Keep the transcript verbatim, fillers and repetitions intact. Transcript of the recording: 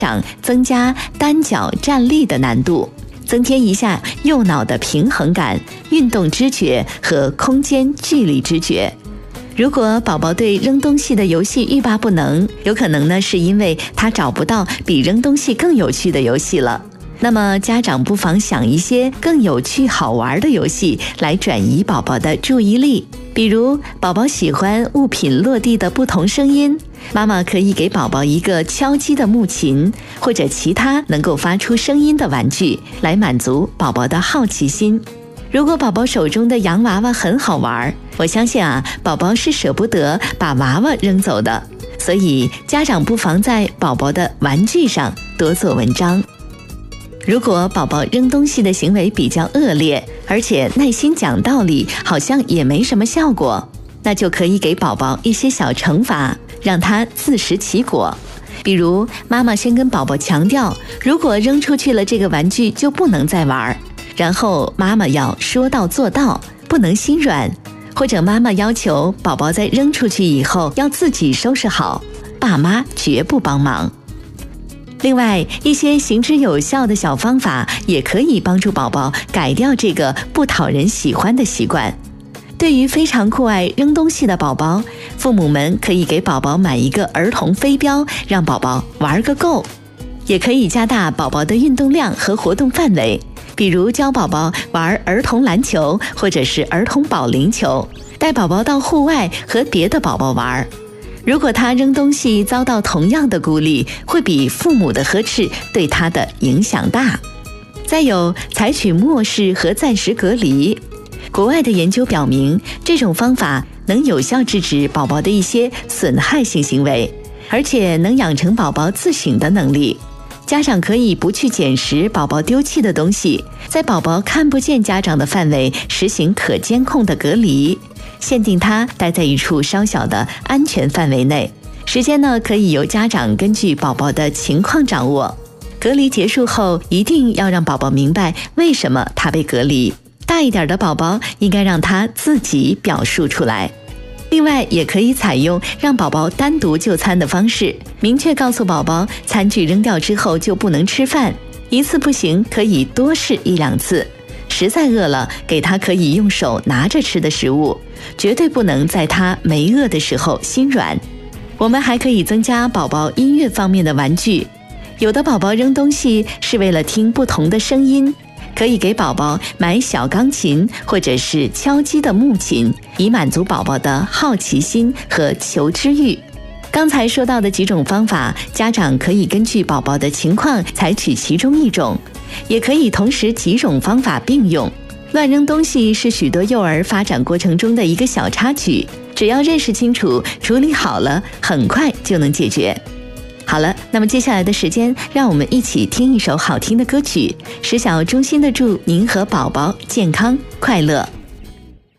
长增加单脚站立的难度，增添一下右脑的平衡感、运动知觉和空间距离知觉。如果宝宝对扔东西的游戏欲罢不能，有可能呢是因为他找不到比扔东西更有趣的游戏了。那么家长不妨想一些更有趣好玩的游戏来转移宝宝的注意力，比如宝宝喜欢物品落地的不同声音，妈妈可以给宝宝一个敲击的木琴，或者其他能够发出声音的玩具，来满足宝宝的好奇心。如果宝宝手中的洋娃娃很好玩，我相信啊，宝宝是舍不得把娃娃扔走的，所以家长不妨在宝宝的玩具上多做文章。如果宝宝扔东西的行为比较恶劣，而且耐心讲道理好像也没什么效果，那就可以给宝宝一些小惩罚，让他自食其果。比如妈妈先跟宝宝强调，如果扔出去了这个玩具就不能再玩，然后妈妈要说到做到，不能心软，或者妈妈要求宝宝在扔出去以后要自己收拾好，爸妈绝不帮忙。另外，一些行之有效的小方法也可以帮助宝宝改掉这个不讨人喜欢的习惯。对于非常酷爱扔东西的宝宝，父母们可以给宝宝买一个儿童飞镖，让宝宝玩个够。也可以加大宝宝的运动量和活动范围，比如教宝宝玩儿童篮球或者是儿童保龄球，带宝宝到户外和别的宝宝玩。如果他扔东西遭到同样的孤立，会比父母的呵斥对他的影响大。再有，采取漠视和暂时隔离。国外的研究表明，这种方法能有效制止宝宝的一些损害性行为，而且能养成宝宝自省的能力。家长可以不去捡拾宝宝丢弃的东西，在宝宝看不见家长的范围实行可监控的隔离，限定他待在一处稍小的安全范围内，时间呢可以由家长根据宝宝的情况掌握。隔离结束后，一定要让宝宝明白为什么他被隔离。大一点的宝宝应该让他自己表述出来。另外，也可以采用让宝宝单独就餐的方式，明确告诉宝宝，餐具扔掉之后就不能吃饭，一次不行，可以多试一两次。实在饿了，给他可以用手拿着吃的食物，绝对不能在他没饿的时候心软。我们还可以增加宝宝音乐方面的玩具，有的宝宝扔东西是为了听不同的声音，可以给宝宝买小钢琴或者是敲击的木琴，以满足宝宝的好奇心和求知欲。刚才说到的几种方法，家长可以根据宝宝的情况采取其中一种，也可以同时几种方法并用。乱扔东西是许多幼儿发展过程中的一个小插曲，只要认识清楚，处理好了，很快就能解决。好了，那么接下来的时间，让我们一起听一首好听的歌曲。石晓衷心的祝您和宝宝健康快乐。